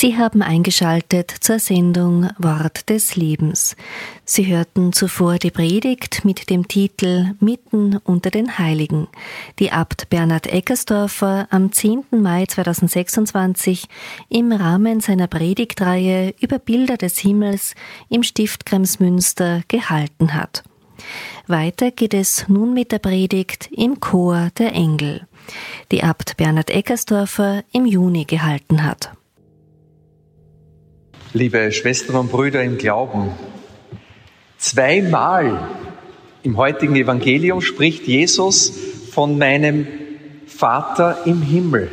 Sie haben eingeschaltet zur Sendung Wort des Lebens. Sie hörten zuvor die Predigt mit dem Titel Mitten unter den Heiligen, die Abt Bernhard Eckersdorfer am 10. Mai 2026 im Rahmen seiner Predigtreihe über Bilder des Himmels im Stift Kremsmünster gehalten hat. Weiter geht es nun mit der Predigt im Chor der Engel, die Abt Bernhard Eckersdorfer im Juni gehalten hat. Liebe Schwestern und Brüder im Glauben, zweimal im heutigen Evangelium spricht Jesus von meinem Vater im Himmel.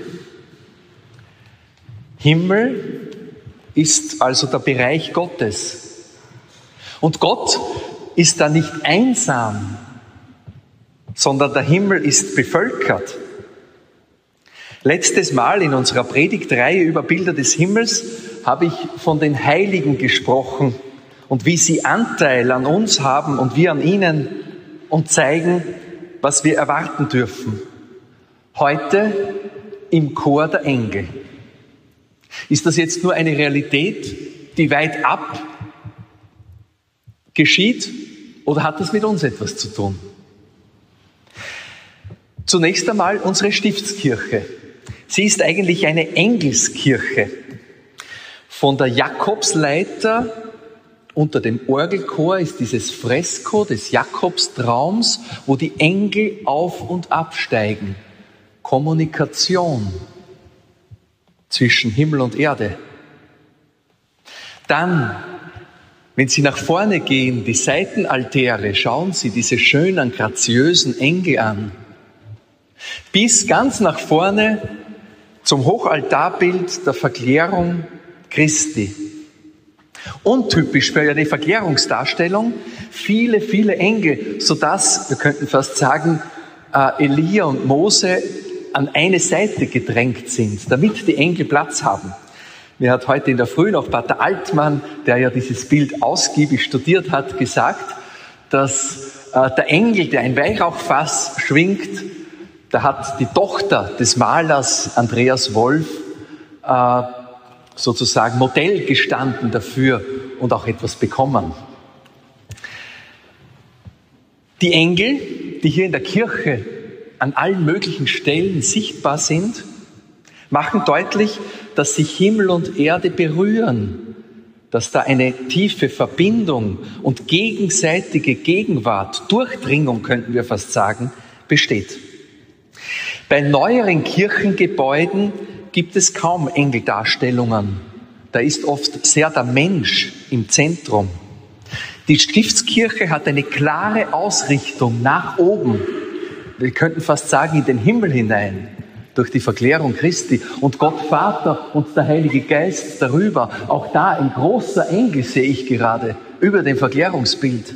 Himmel ist also der Bereich Gottes. Und Gott ist da nicht einsam, sondern der Himmel ist bevölkert. Letztes Mal in unserer Predigtreihe über Bilder des Himmels habe ich von den Heiligen gesprochen und wie sie Anteil an uns haben und wir an ihnen und zeigen, was wir erwarten dürfen. Heute im Chor der Engel. Ist das jetzt nur eine Realität, die weit ab geschieht, oder hat das mit uns etwas zu tun? Zunächst einmal unsere Stiftskirche. Sie ist eigentlich eine Engelskirche. Von der Jakobsleiter unter dem Orgelchor ist dieses Fresko des Jakobstraums, wo die Engel auf und absteigen. Kommunikation zwischen Himmel und Erde. Dann, wenn Sie nach vorne gehen, die Seitenaltäre, schauen Sie diese schönen, graziösen Engel an. Bis ganz nach vorne zum Hochaltarbild der Verklärung Christi. Untypisch für eine Verklärungsdarstellung, viele, viele Engel, sodass, wir könnten fast sagen, Elia und Mose an eine Seite gedrängt sind, damit die Engel Platz haben. Mir hat heute in der Früh noch Pater Altmann, der ja dieses Bild ausgiebig studiert hat, gesagt, dass der Engel, der ein Weihrauchfass schwingt, da hat die Tochter des Malers Andreas Wolf sozusagen Modell gestanden dafür und auch etwas bekommen. Die Engel, die hier in der Kirche an allen möglichen Stellen sichtbar sind, machen deutlich, dass sich Himmel und Erde berühren, dass da eine tiefe Verbindung und gegenseitige Gegenwart, Durchdringung könnten wir fast sagen, besteht. Bei neueren Kirchengebäuden gibt es kaum Engeldarstellungen. Da ist oft sehr der Mensch im Zentrum. Die Stiftskirche hat eine klare Ausrichtung nach oben. Wir könnten fast sagen, in den Himmel hinein, durch die Verklärung Christi. Und Gott Vater und der Heilige Geist darüber. Auch da ein großer Engel sehe ich gerade, über dem Verklärungsbild.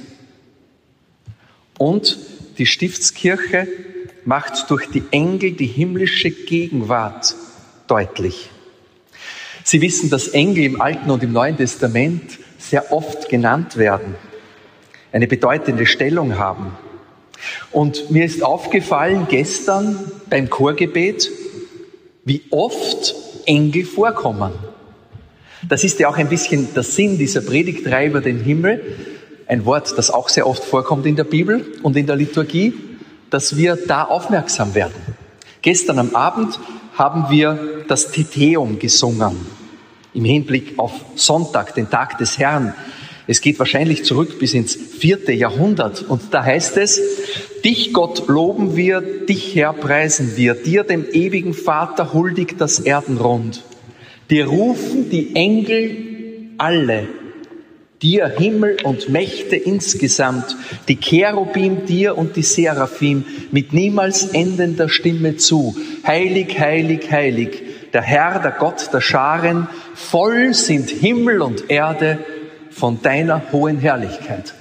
Und die Stiftskirche macht durch die Engel die himmlische Gegenwart deutlich. Sie wissen, dass Engel im Alten und im Neuen Testament sehr oft genannt werden, eine bedeutende Stellung haben. Und mir ist aufgefallen gestern beim Chorgebet, wie oft Engel vorkommen. Das ist ja auch ein bisschen der Sinn dieser Predigtreihe über den Himmel, ein Wort, das auch sehr oft vorkommt in der Bibel und in der Liturgie, dass wir da aufmerksam werden. Gestern am Abend haben wir das Te-Deum gesungen, im Hinblick auf Sonntag, den Tag des Herrn. Es geht wahrscheinlich zurück bis ins 4. Jahrhundert. Und da heißt es, dich Gott loben wir, dich Herr preisen wir, dir dem ewigen Vater huldigt das Erdenrund. Dir rufen die Engel alle, dir Himmel und Mächte insgesamt, die Cherubim dir und die Seraphim mit niemals endender Stimme zu. Heilig, heilig, heilig, der Herr, der Gott der Scharen, voll sind Himmel und Erde von deiner hohen Herrlichkeit.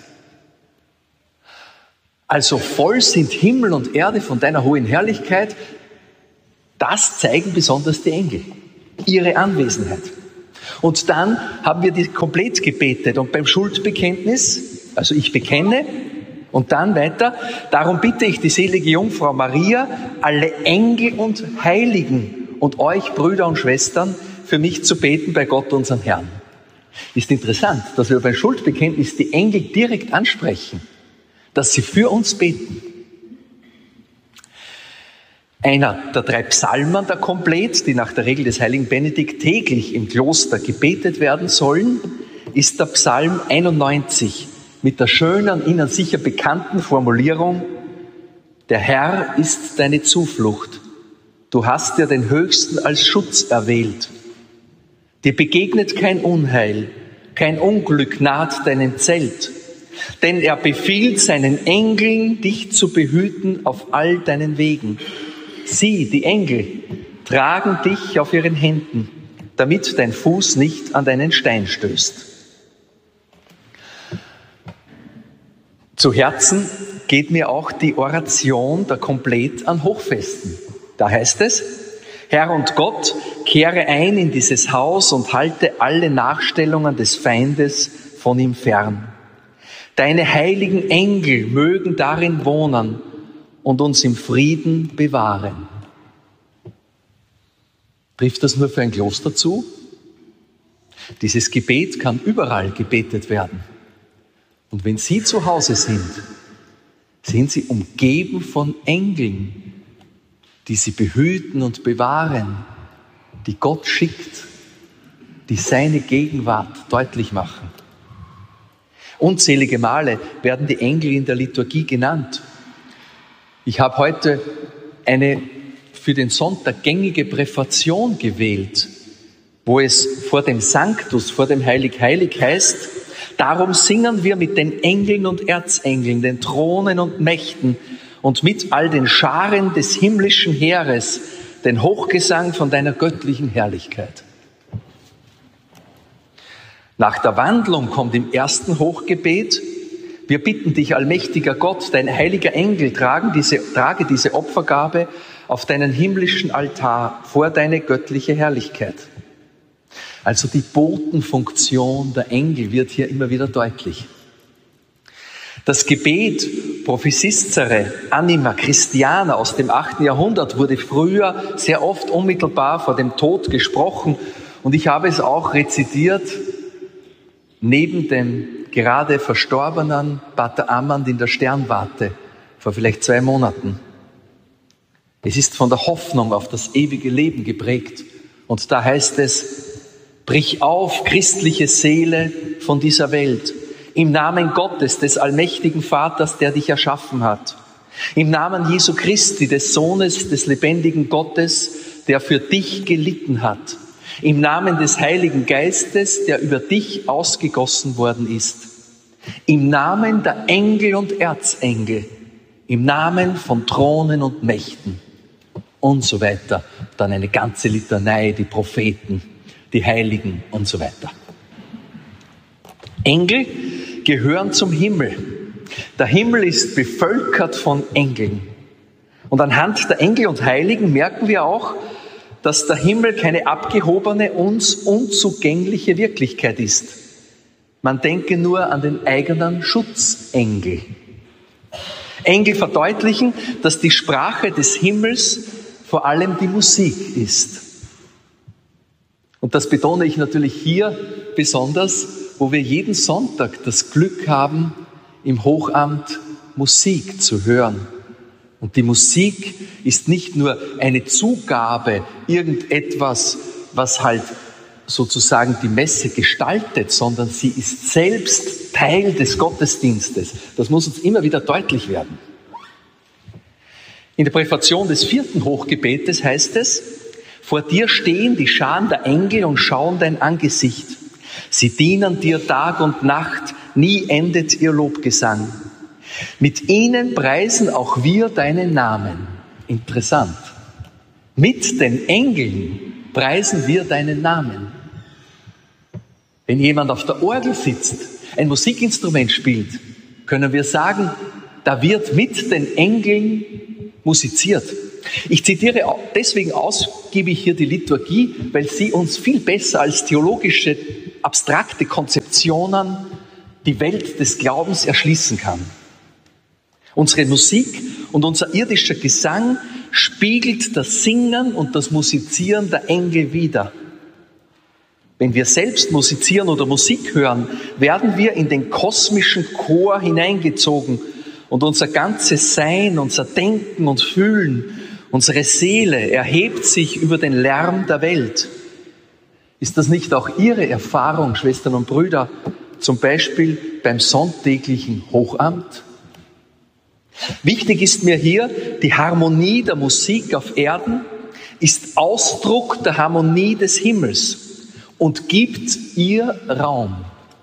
Also voll sind Himmel und Erde von deiner hohen Herrlichkeit, das zeigen besonders die Engel, ihre Anwesenheit. Und dann haben wir die komplett gebetet und beim Schuldbekenntnis, also ich bekenne und dann weiter, darum bitte ich die selige Jungfrau Maria, alle Engel und Heiligen und euch, Brüder und Schwestern, für mich zu beten bei Gott, unserem Herrn. Ist interessant, dass wir beim Schuldbekenntnis die Engel direkt ansprechen, dass sie für uns beten. Einer der 3 Psalmen der Komplett, die nach der Regel des heiligen Benedikt täglich im Kloster gebetet werden sollen, ist der Psalm 91 mit der schönen, Ihnen sicher bekannten Formulierung: Der Herr ist deine Zuflucht. Du hast ja den Höchsten als Schutz erwählt. Dir begegnet kein Unheil, kein Unglück naht deinem Zelt. Denn er befiehlt seinen Engeln, dich zu behüten auf all deinen Wegen. Sie, die Engel, tragen dich auf ihren Händen, damit dein Fuß nicht an deinen Stein stößt. Zu Herzen geht mir auch die Oration der Komplett an Hochfesten. Da heißt es: Herr und Gott, kehre ein in dieses Haus und halte alle Nachstellungen des Feindes von ihm fern. Deine heiligen Engel mögen darin wohnen und uns im Frieden bewahren. Trifft das nur für ein Kloster zu? Dieses Gebet kann überall gebetet werden. Und wenn Sie zu Hause sind Sie umgeben von Engeln, die Sie behüten und bewahren, die Gott schickt, die seine Gegenwart deutlich machen. Unzählige Male werden die Engel in der Liturgie genannt. Ich habe heute eine für den Sonntag gängige Präfation gewählt, wo es vor dem Sanctus, vor dem Heilig-Heilig heißt: Darum singen wir mit den Engeln und Erzengeln, den Thronen und Mächten und mit all den Scharen des himmlischen Heeres den Hochgesang von deiner göttlichen Herrlichkeit. Nach der Wandlung kommt im ersten Hochgebet: Wir bitten dich, allmächtiger Gott, dein heiliger Engel, trage diese Opfergabe auf deinen himmlischen Altar vor deine göttliche Herrlichkeit. Also die Botenfunktion der Engel wird hier immer wieder deutlich. Das Gebet Prophesiscere Anima Christiana aus dem 8. Jahrhundert wurde früher sehr oft unmittelbar vor dem Tod gesprochen, und ich habe es auch rezitiert neben dem gerade verstorbenen Pater Amand in der Sternwarte vor vielleicht 2 Monaten. Es ist von der Hoffnung auf das ewige Leben geprägt, und da heißt es: Brich auf, christliche Seele, von dieser Welt, im Namen Gottes, des allmächtigen Vaters, der dich erschaffen hat, im Namen Jesu Christi, des Sohnes des lebendigen Gottes, der für dich gelitten hat, im Namen des Heiligen Geistes, der über dich ausgegossen worden ist, im Namen der Engel und Erzengel, im Namen von Thronen und Mächten und so weiter. Dann eine ganze Litanei, die Propheten, die Heiligen und so weiter. Engel gehören zum Himmel. Der Himmel ist bevölkert von Engeln. Und anhand der Engel und Heiligen merken wir auch, dass der Himmel keine abgehobene, uns unzugängliche Wirklichkeit ist. Man denke nur an den eigenen Schutzengel. Engel verdeutlichen, dass die Sprache des Himmels vor allem die Musik ist. Und das betone ich natürlich hier besonders, wo wir jeden Sonntag das Glück haben, im Hochamt Musik zu hören. Und die Musik ist nicht nur eine Zugabe, irgendetwas, was halt sozusagen die Messe gestaltet, sondern sie ist selbst Teil des Gottesdienstes. Das muss uns immer wieder deutlich werden. In der Präfation des 4. Hochgebetes heißt es: Vor dir stehen die Scharen der Engel und schauen dein Angesicht. Sie dienen dir Tag und Nacht, nie endet ihr Lobgesang. Mit ihnen preisen auch wir deinen Namen. Interessant. Mit den Engeln preisen wir deinen Namen. Wenn jemand auf der Orgel sitzt, ein Musikinstrument spielt, können wir sagen, da wird mit den Engeln musiziert. Ich zitiere deswegen ausgiebig hier die Liturgie, weil sie uns viel besser als theologische, abstrakte Konzeptionen die Welt des Glaubens erschließen kann. Unsere Musik und unser irdischer Gesang spiegelt das Singen und das Musizieren der Engel wider. Wenn wir selbst musizieren oder Musik hören, werden wir in den kosmischen Chor hineingezogen und unser ganzes Sein, unser Denken und Fühlen, unsere Seele erhebt sich über den Lärm der Welt. Ist das nicht auch Ihre Erfahrung, Schwestern und Brüder, zum Beispiel beim sonntäglichen Hochamt? Wichtig ist mir hier, die Harmonie der Musik auf Erden ist Ausdruck der Harmonie des Himmels und gibt ihr Raum.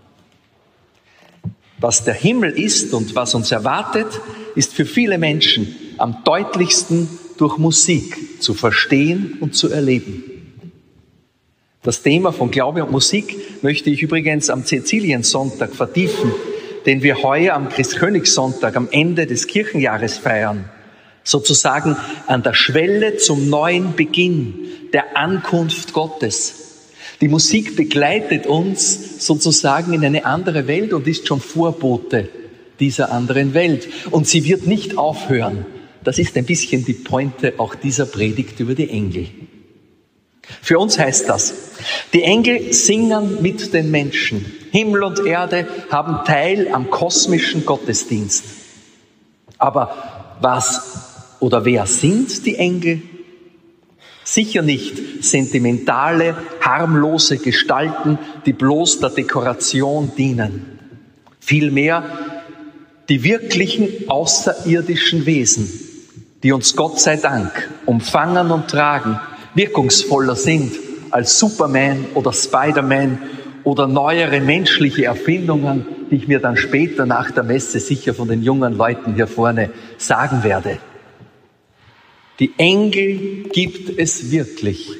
Was der Himmel ist und was uns erwartet, ist für viele Menschen am deutlichsten durch Musik zu verstehen und zu erleben. Das Thema von Glaube und Musik möchte ich übrigens am Cäciliensonntag vertiefen, den wir heuer am Christkönigssonntag am Ende des Kirchenjahres feiern. Sozusagen an der Schwelle zum neuen Beginn der Ankunft Gottes. Die Musik begleitet uns sozusagen in eine andere Welt und ist schon Vorbote dieser anderen Welt. Und sie wird nicht aufhören. Das ist ein bisschen die Pointe auch dieser Predigt über die Engel. Für uns heißt das, die Engel singen mit den Menschen. Himmel und Erde haben Teil am kosmischen Gottesdienst. Aber was oder wer sind die Engel? Sicher nicht sentimentale, harmlose Gestalten, die bloß der Dekoration dienen. Vielmehr die wirklichen außerirdischen Wesen, die uns Gott sei Dank umfangen und tragen, wirkungsvoller sind als Superman oder Spider-Man oder neuere menschliche Erfindungen, die ich mir dann später nach der Messe sicher von den jungen Leuten hier vorne sagen werde. Die Engel gibt es wirklich.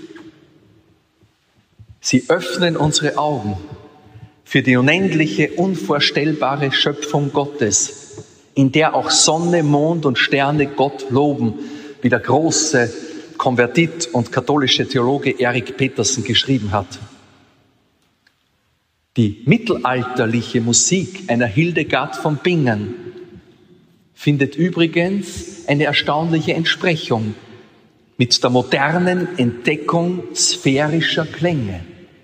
Sie öffnen unsere Augen für die unendliche, unvorstellbare Schöpfung Gottes, in der auch Sonne, Mond und Sterne Gott loben, wie der große Konvertit und katholische Theologe Erik Petersen geschrieben hat. Die mittelalterliche Musik einer Hildegard von Bingen findet übrigens eine erstaunliche Entsprechung mit der modernen Entdeckung sphärischer Klänge.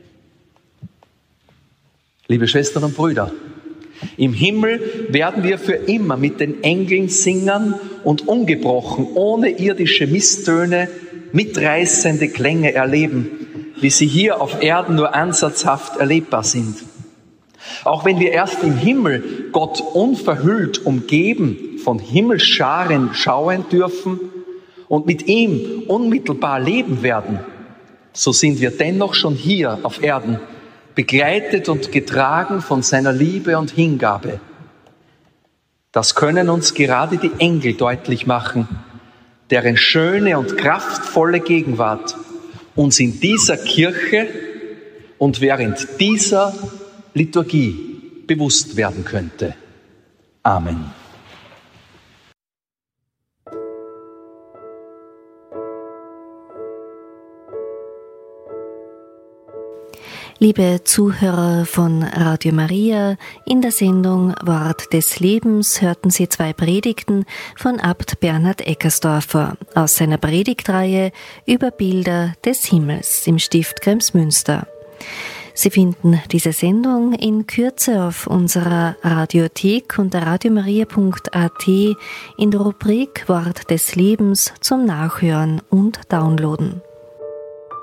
Liebe Schwestern und Brüder, im Himmel werden wir für immer mit den Engeln singen und ungebrochen, ohne irdische Misstöne, mitreißende Klänge erleben, wie sie hier auf Erden nur ansatzhaft erlebbar sind. Auch wenn wir erst im Himmel Gott unverhüllt umgeben von Himmelsscharen schauen dürfen und mit ihm unmittelbar leben werden, so sind wir dennoch schon hier auf Erden begleitet und getragen von seiner Liebe und Hingabe. Das können uns gerade die Engel deutlich machen, deren schöne und kraftvolle Gegenwart uns in dieser Kirche und während dieser Liturgie bewusst werden könnte. Amen. Liebe Zuhörer von Radio Maria, in der Sendung Wort des Lebens hörten Sie 2 Predigten von Abt Bernhard Eckersdorfer aus seiner Predigtreihe über Bilder des Himmels im Stift Kremsmünster. Sie finden diese Sendung in Kürze auf unserer Radiothek unter radiomaria.at in der Rubrik Wort des Lebens zum Nachhören und Downloaden.